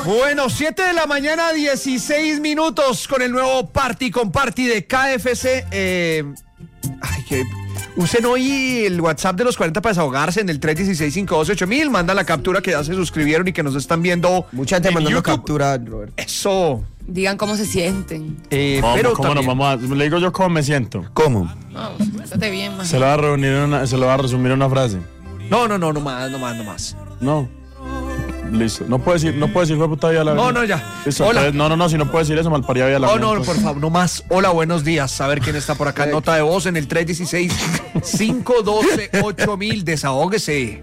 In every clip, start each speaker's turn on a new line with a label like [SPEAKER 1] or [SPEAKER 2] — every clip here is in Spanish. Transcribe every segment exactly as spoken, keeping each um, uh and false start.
[SPEAKER 1] Bueno, siete de la mañana, dieciséis minutos con el nuevo Party con Party de K F C. Eh, ay, que usen hoy el WhatsApp de los cuarenta para desahogarse en el tres uno seis, cinco dos ocho mil. Manda la captura que ya se suscribieron y que nos están viendo.
[SPEAKER 2] Mucha gente mandando
[SPEAKER 1] YouTube.
[SPEAKER 2] captura, Robert.
[SPEAKER 1] Eso.
[SPEAKER 3] Digan cómo se sienten.
[SPEAKER 1] Eh,
[SPEAKER 4] ¿Cómo,
[SPEAKER 1] pero
[SPEAKER 4] cómo
[SPEAKER 1] también...
[SPEAKER 4] no, vamos a, le digo yo cómo me siento.
[SPEAKER 2] ¿Cómo?
[SPEAKER 3] No, estate bien, man.
[SPEAKER 4] Se lo va a reunir en una, se lo va a resumir en una frase.
[SPEAKER 1] No, no, no, no más, no más, no más.
[SPEAKER 4] No. Listo. No puede decir, no puede decir fue puta vida la
[SPEAKER 1] No, no, ya.
[SPEAKER 4] Listo.
[SPEAKER 1] Hola.
[SPEAKER 4] Entonces, no, no, no, si no puede decir eso, malparía vida la
[SPEAKER 1] Oh, no, no, por favor, no más. Hola, buenos días. A ver quién está por acá. Nota de voz en el tres uno seis, cinco uno dos, ocho mil. Desahóguese.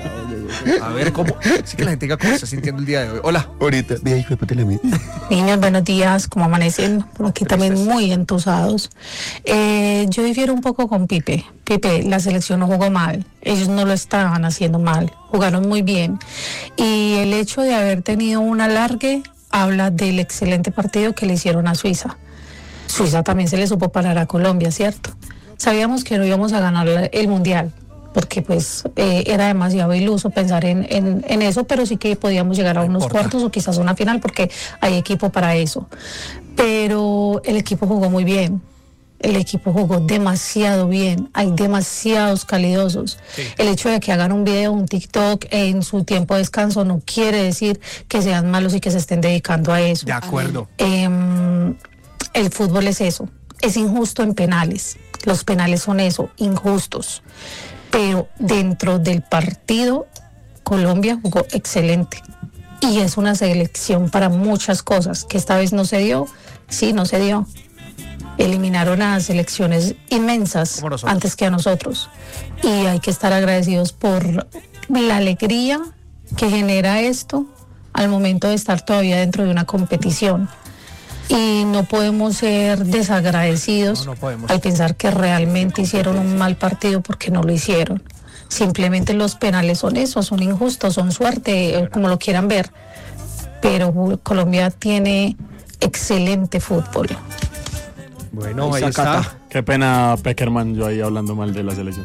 [SPEAKER 1] A ver cómo. Sí que la gente diga cómo está sintiendo el día de hoy. Hola.
[SPEAKER 2] Ahorita, de ahí fue puta la mía.
[SPEAKER 5] Niños, buenos días, ¿cómo amanecen? Por aquí también muy entusados. Eh, yo difiero un poco con Pipe. Pipe, la selección no jugó mal. Ellos no lo estaban haciendo mal. Jugaron muy bien. Y el hecho de haber tenido un alargue habla del excelente partido que le hicieron a Suiza. Suiza también se le supo parar a Colombia, ¿cierto? Sabíamos que no íbamos a ganar el Mundial, porque pues eh, era demasiado iluso pensar en, en, en eso, pero sí que podíamos llegar a
[SPEAKER 1] No
[SPEAKER 5] unos
[SPEAKER 1] importa.
[SPEAKER 5] cuartos o quizás una final, porque hay equipo para eso. Pero el equipo jugó muy bien. El equipo jugó demasiado bien, hay demasiados calidosos.
[SPEAKER 1] Sí.
[SPEAKER 5] El hecho de que hagan un video, un TikTok en su tiempo de descanso no quiere decir que sean malos y que se estén dedicando a eso.
[SPEAKER 1] De acuerdo.
[SPEAKER 5] Eh, el fútbol es eso, es injusto en penales. Los penales son eso, injustos. Pero dentro del partido, Colombia jugó excelente. Y es una selección para muchas cosas, que esta vez no se dio, sí, no se dio. Eliminaron a selecciones inmensas
[SPEAKER 1] Como nosotros.
[SPEAKER 5] antes que a nosotros. Y hay que estar agradecidos por la alegría que genera esto al momento de estar todavía dentro de una competición. Y no podemos ser desagradecidos
[SPEAKER 1] No, no podemos.
[SPEAKER 5] al pensar que realmente hicieron un mal partido porque no lo hicieron. Simplemente los penales son eso, son injustos, son suerte, eh, como lo quieran ver. Pero Colombia tiene excelente fútbol.
[SPEAKER 1] Bueno, ahí
[SPEAKER 2] Zacata.
[SPEAKER 1] está.
[SPEAKER 4] Qué pena Peckerman, yo ahí hablando mal de la selección.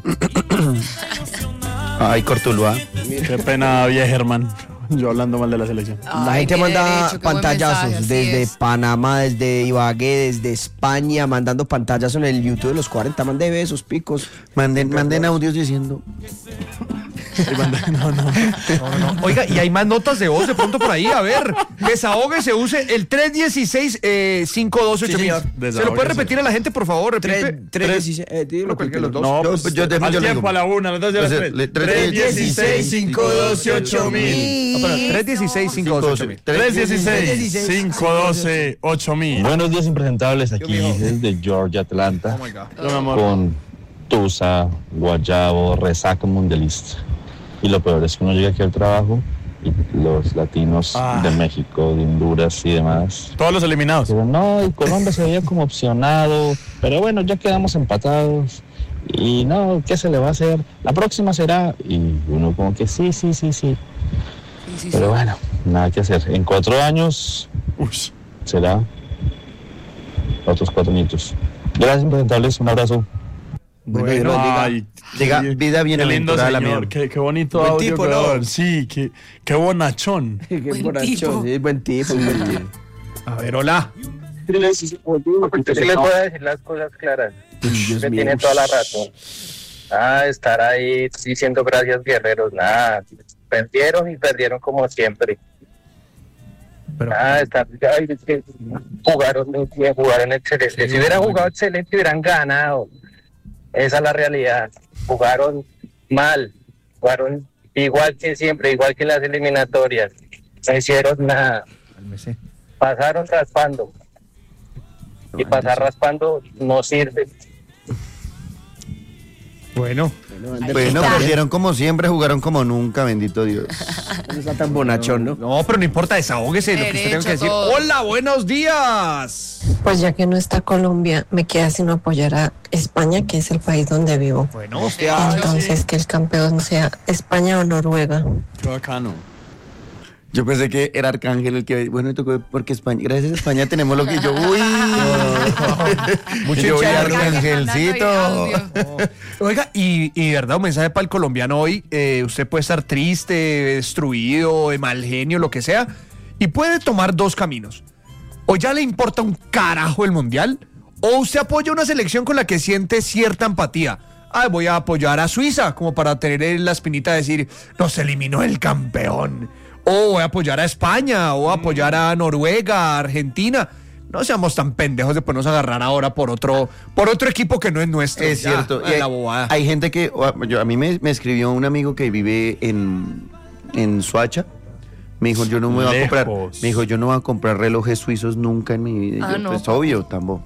[SPEAKER 2] Ay, Cortuluá.
[SPEAKER 4] Qué pena Viejerman, yo hablando mal de la selección.
[SPEAKER 2] La
[SPEAKER 3] Ay,
[SPEAKER 2] gente
[SPEAKER 3] qué
[SPEAKER 2] manda
[SPEAKER 3] derecho, qué buen
[SPEAKER 2] pantallazos
[SPEAKER 3] mensaje, así
[SPEAKER 2] desde
[SPEAKER 3] es.
[SPEAKER 2] Panamá, desde Ibagué, desde España, mandando pantallazos en el YouTube de los cuarenta. Mande besos, picos. Manden, manden audios diciendo.
[SPEAKER 4] No, no.
[SPEAKER 1] No, no, no. Oiga, y hay más notas de voz de pronto por ahí. A ver, desahóguese, use el tres uno seis, cinco dos ocho
[SPEAKER 2] Sí,
[SPEAKER 1] mil.
[SPEAKER 2] señor.
[SPEAKER 1] ¿Se lo puede
[SPEAKER 4] Desahóguese.
[SPEAKER 1] repetir a la gente, por favor?
[SPEAKER 2] Tres,
[SPEAKER 1] Pipe?
[SPEAKER 2] tres,
[SPEAKER 4] Tres.
[SPEAKER 2] dieciséis, eh, dilo,
[SPEAKER 1] Bueno, cualquiera de los
[SPEAKER 2] Pipe.
[SPEAKER 1] dos.
[SPEAKER 4] No,
[SPEAKER 2] Yo-
[SPEAKER 4] pues,
[SPEAKER 2] yo- yo-
[SPEAKER 4] al
[SPEAKER 2] yo le
[SPEAKER 4] tiempo,
[SPEAKER 2] digo.
[SPEAKER 4] a la una, a las dos y a las
[SPEAKER 2] Entonces,
[SPEAKER 4] tres.
[SPEAKER 2] le- tres,
[SPEAKER 4] tres,
[SPEAKER 2] dieciséis, cinco, doce, ocho mil.
[SPEAKER 1] No, pero tres uno seis, cinco dos ocho mil.
[SPEAKER 4] tres dieciséis, cinco doce, ocho mil.
[SPEAKER 6] Buenos días, impresentables. Aquí desde Georgia, Atlanta,
[SPEAKER 1] Oh my God.
[SPEAKER 4] Yo, mi amor.
[SPEAKER 6] con Tusa, Guayabo, Resaca Mundialista. Y lo peor es que uno llega aquí al trabajo y los latinos
[SPEAKER 4] Ah.
[SPEAKER 6] de México, de Honduras y demás.
[SPEAKER 4] Todos los eliminados.
[SPEAKER 6] Pero no, y Colombia se veía como opcionado. Pero bueno, ya quedamos empatados. Y no, ¿qué se le va a hacer? La próxima será. Y uno como que sí, sí, sí, sí.
[SPEAKER 3] Sí, sí, sí.
[SPEAKER 6] Pero bueno, nada que hacer. En cuatro años
[SPEAKER 4] Uy.
[SPEAKER 6] será otros cuatro añitos. Gracias, impresentables. Un abrazo.
[SPEAKER 2] Bueno, Dios lo bendiga.
[SPEAKER 4] Ay,
[SPEAKER 2] Diga,
[SPEAKER 4] qué-
[SPEAKER 2] vida
[SPEAKER 4] qué lindo
[SPEAKER 2] bienaventurada la
[SPEAKER 4] señor,
[SPEAKER 2] mía.
[SPEAKER 4] qué, qué bonito
[SPEAKER 2] Buen
[SPEAKER 4] audio,
[SPEAKER 2] tipo,
[SPEAKER 4] weón.
[SPEAKER 2] ¿no?
[SPEAKER 4] Sí, qué, qué bonachón.
[SPEAKER 2] Qué
[SPEAKER 3] Buen
[SPEAKER 2] borracho,
[SPEAKER 3] tipo.
[SPEAKER 2] sí, buen tipo, buen tipo.
[SPEAKER 1] A ver, hola.
[SPEAKER 7] Usted sí le puede decir las cosas claras.
[SPEAKER 2] Dios
[SPEAKER 7] Usted
[SPEAKER 2] mío.
[SPEAKER 7] tiene toda la razón. Ah, estar ahí diciendo gracias, guerreros. Nada, perdieron y perdieron como siempre.
[SPEAKER 1] Pero,
[SPEAKER 7] Ah, estar, ay, es que jugaron muy bien, jugaron excelente.
[SPEAKER 1] Sí,
[SPEAKER 7] Si hubieran
[SPEAKER 1] muy
[SPEAKER 7] jugado
[SPEAKER 1] bien.
[SPEAKER 7] excelente, hubieran ganado. Esa es la realidad. Jugaron mal, jugaron igual que siempre, igual que en las eliminatorias. No hicieron nada.
[SPEAKER 1] cálmese.
[SPEAKER 7] Pasaron raspando. Y pasar raspando no sirve.
[SPEAKER 1] Bueno,
[SPEAKER 2] Bueno, perdieron como siempre, jugaron como nunca, bendito Dios. No está tan bonachón, ¿no?
[SPEAKER 1] no, pero no importa, desahóguese lo que usted tenga
[SPEAKER 3] Derecho
[SPEAKER 1] que decir.
[SPEAKER 3] todo.
[SPEAKER 1] Hola, buenos días.
[SPEAKER 8] Pues ya que no está Colombia, me queda sino apoyar a España, que es el país donde vivo.
[SPEAKER 1] Bueno,
[SPEAKER 3] Derecho.
[SPEAKER 8] Entonces, que el campeón sea España o Noruega.
[SPEAKER 4] Qué bacano.
[SPEAKER 2] Yo pensé que era Arcángel el que, bueno, tocó porque España, gracias a España tenemos lo que yo, uy.
[SPEAKER 1] Mucho
[SPEAKER 2] Yo voy a
[SPEAKER 1] hincha de
[SPEAKER 2] Arcangelcito.
[SPEAKER 3] Audio.
[SPEAKER 1] Oiga, y, y de verdad, un mensaje para el colombiano hoy. Eh, usted puede estar triste, destruido, de mal genio, lo que sea. Y puede tomar dos caminos. O ya le importa un carajo el mundial, o usted apoya una selección con la que siente cierta empatía. Ah, voy a apoyar a Suiza, como para tener la espinita de decir, nos eliminó el campeón. O voy a apoyar a España, o a apoyar a Noruega, a Argentina. No seamos tan pendejos de ponernos a agarrar ahora por otro, por otro equipo que no es nuestro.
[SPEAKER 9] Es
[SPEAKER 1] Ya,
[SPEAKER 9] cierto.
[SPEAKER 1] a
[SPEAKER 9] Y hay,
[SPEAKER 1] la bobada.
[SPEAKER 9] hay gente que, o- yo, a mí me, me escribió un amigo que vive en, en Soacha. Me dijo, yo no me voy a comprar,
[SPEAKER 4] Lejos.
[SPEAKER 9] me dijo, yo no voy a comprar relojes suizos nunca en mi vida. Y
[SPEAKER 3] Ah,
[SPEAKER 9] yo,
[SPEAKER 3] no,
[SPEAKER 9] pues
[SPEAKER 3] papi.
[SPEAKER 9] obvio, tambo.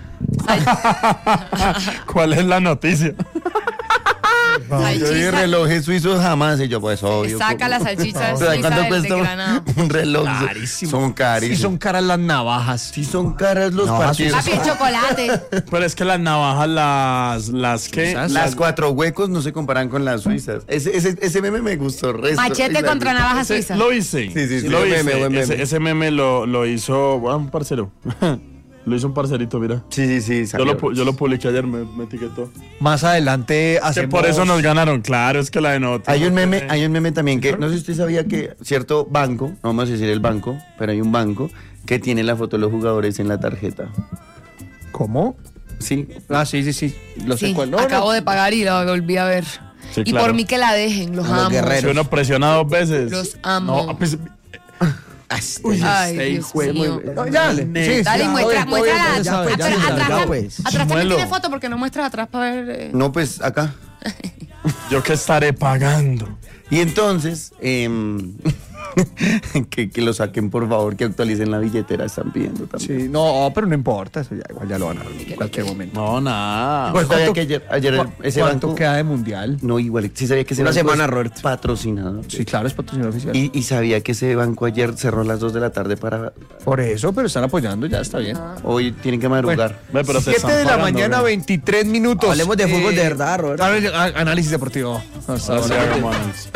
[SPEAKER 4] ¿Cuál es la noticia?
[SPEAKER 3] Salchicha.
[SPEAKER 9] Yo vi relojes suizos jamás. Y yo, pues obvio.
[SPEAKER 3] Saca la salchicha
[SPEAKER 9] ¿Pero
[SPEAKER 3] suiza
[SPEAKER 9] cuánto
[SPEAKER 3] del
[SPEAKER 9] cuesta
[SPEAKER 3] desgranado.
[SPEAKER 9] un reloj?
[SPEAKER 1] Carísimo.
[SPEAKER 9] Son carísimos.
[SPEAKER 1] Sí, son caras las navajas.
[SPEAKER 9] Sí son caras los partidos.
[SPEAKER 3] Papi, el chocolate.
[SPEAKER 4] Pero es que las navajas, las, las que...
[SPEAKER 1] Suizas.
[SPEAKER 9] Las cuatro huecos no se comparan con las suizas. Ese, ese, ese meme me gustó. Resto.
[SPEAKER 3] Machete
[SPEAKER 9] Ay, la-
[SPEAKER 3] contra navaja
[SPEAKER 4] Ese-
[SPEAKER 3] suiza.
[SPEAKER 4] Lo hice.
[SPEAKER 9] Sí, sí, sí,
[SPEAKER 4] Lo
[SPEAKER 9] buen
[SPEAKER 4] hice.
[SPEAKER 9] meme, buen
[SPEAKER 4] ese,
[SPEAKER 9] meme.
[SPEAKER 4] ese meme lo, lo hizo bueno, un parcero. Lo hizo un parcerito, mira.
[SPEAKER 9] Sí, sí, sí.
[SPEAKER 4] Yo
[SPEAKER 9] salió.
[SPEAKER 4] lo, pu- yo lo publiqué ayer, me, me etiquetó.
[SPEAKER 1] Más adelante
[SPEAKER 4] Que
[SPEAKER 1] hacemos...
[SPEAKER 4] por eso nos ganaron, claro, es que la de Noti.
[SPEAKER 9] Hay un meme, hay un meme también que, no sé si usted sabía que cierto banco, no vamos a decir el banco, pero hay un banco que tiene la foto de los jugadores en la tarjeta.
[SPEAKER 1] ¿Cómo?
[SPEAKER 9] Sí.
[SPEAKER 1] Ah, sí, sí, sí. Lo sé
[SPEAKER 3] Sí,
[SPEAKER 1] cuál. No,
[SPEAKER 3] acabo
[SPEAKER 1] no.
[SPEAKER 3] de pagar y la volví a ver.
[SPEAKER 4] Sí,
[SPEAKER 3] y
[SPEAKER 4] claro.
[SPEAKER 3] por mí que la dejen, los
[SPEAKER 2] Los
[SPEAKER 3] amo.
[SPEAKER 2] guerreros.
[SPEAKER 4] Si uno presiona dos veces.
[SPEAKER 3] Los amo.
[SPEAKER 4] No, pues,
[SPEAKER 1] Uy,
[SPEAKER 3] Ay,
[SPEAKER 1] este
[SPEAKER 3] Dios
[SPEAKER 1] hijo de-
[SPEAKER 3] mío.
[SPEAKER 1] No, ya, sí,
[SPEAKER 3] Dale,
[SPEAKER 1] ya,
[SPEAKER 3] muestra,
[SPEAKER 1] todo bien,
[SPEAKER 3] muestra
[SPEAKER 1] todo
[SPEAKER 3] la-
[SPEAKER 1] bien, ya sabe, ya
[SPEAKER 3] atrás,
[SPEAKER 1] sabe,
[SPEAKER 3] atrás,
[SPEAKER 1] ya,
[SPEAKER 2] ya,
[SPEAKER 1] pues.
[SPEAKER 2] pues.
[SPEAKER 3] atrás también
[SPEAKER 4] Chimuelo.
[SPEAKER 3] tiene foto porque no muestras atrás para ver. eh.
[SPEAKER 9] No, pues acá.
[SPEAKER 4] yo que estaré pagando.
[SPEAKER 9] Y entonces, em, que, que lo saquen por favor, que actualicen la billetera, están pidiendo también.
[SPEAKER 1] Sí, no, pero no importa, eso ya igual ya lo van a ver en cualquier momento.
[SPEAKER 4] No, nada.
[SPEAKER 9] Pues sabía
[SPEAKER 1] ¿Cuánto-
[SPEAKER 9] que ayer, ayer el-
[SPEAKER 1] ¿Cu-
[SPEAKER 9] ese
[SPEAKER 1] ¿Cuánto
[SPEAKER 9] banco...
[SPEAKER 1] queda de mundial?
[SPEAKER 9] No, igual, sí sabía que ese
[SPEAKER 2] Una
[SPEAKER 9] banco
[SPEAKER 2] semana,
[SPEAKER 9] es
[SPEAKER 2] Roberto.
[SPEAKER 9] patrocinador.
[SPEAKER 1] Sí, claro, es patrocinador oficial.
[SPEAKER 9] Y, y sabía que ese banco ayer cerró a las dos de la tarde para...
[SPEAKER 1] Por eso, pero están apoyando, ya está bien.
[SPEAKER 9] Hoy tienen que madrugar.
[SPEAKER 4] Ve, pero te
[SPEAKER 1] siete
[SPEAKER 4] están
[SPEAKER 1] de la
[SPEAKER 4] pagando,
[SPEAKER 1] mañana,
[SPEAKER 4] ve.
[SPEAKER 1] veintitrés minutos.
[SPEAKER 2] Hablemos de fútbol de verdad, Roberto.
[SPEAKER 1] a ver, a- Análisis deportivo. Hasta
[SPEAKER 4] Así
[SPEAKER 1] ahora.
[SPEAKER 4] hagamos análisis.